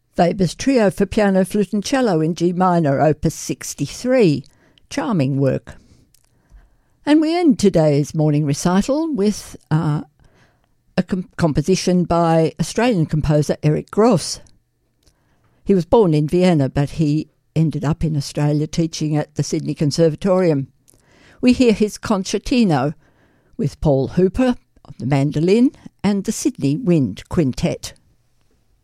Weber's Trio for Piano, Flute and Cello in G minor, Opus 63. Charming work. And we end today's morning recital with a composition by Australian composer Eric Gross. He was born in Vienna, but he ended up in Australia teaching at the Sydney Conservatorium. We hear his concertino with Paul Hooper on the mandolin and the Sydney Wind Quintet.